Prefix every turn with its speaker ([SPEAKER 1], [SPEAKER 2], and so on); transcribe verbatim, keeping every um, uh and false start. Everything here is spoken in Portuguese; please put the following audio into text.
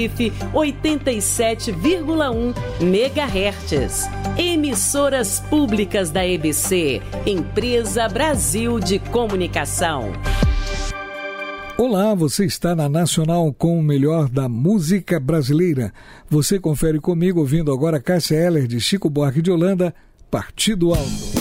[SPEAKER 1] oitenta e sete vírgula um megahertz. Emissoras públicas da E B C, Empresa Brasil de Comunicação.
[SPEAKER 2] Olá, você está na Nacional com o melhor da música brasileira. Você confere comigo ouvindo agora Cássia Eller de Chico Buarque de Holanda, Partido Alto.